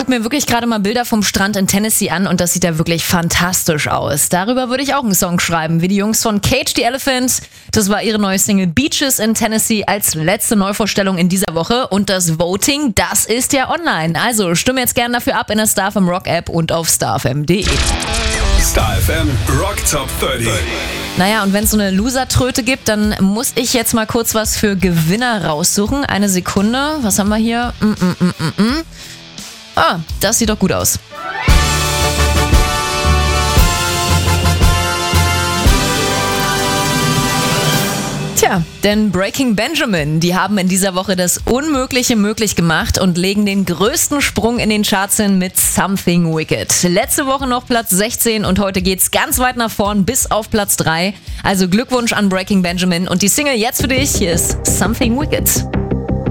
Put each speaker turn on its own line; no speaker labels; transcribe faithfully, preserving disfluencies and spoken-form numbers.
gucke mir wirklich gerade mal Bilder vom Strand in Tennessee an und das sieht ja wirklich fantastisch aus. Darüber würde ich auch einen Song schreiben, wie die Jungs von Cage the Elephant. Das war ihre neue Single Beaches in Tennessee als letzte Neuvorstellung in dieser Woche. Und das Voting, das ist ja online. Also stimme jetzt gerne dafür ab in der Star F M Rock App und auf star f m punkt d e.
Star F M Rock Top dreißig.
Naja, und wenn es so eine Loser-Tröte gibt, dann muss ich jetzt mal kurz was für Gewinner raussuchen. Eine Sekunde. Was haben wir hier? Mm, mm, mm, mm, mm. Ah, das sieht doch gut aus. Tja, denn Breaking Benjamin, die haben in dieser Woche das Unmögliche möglich gemacht und legen den größten Sprung in den Charts hin mit Something Wicked. Letzte Woche noch Platz sechzehn und heute geht's ganz weit nach vorn bis auf Platz drei. Also Glückwunsch an Breaking Benjamin und die Single jetzt für dich, hier ist Something Wicked.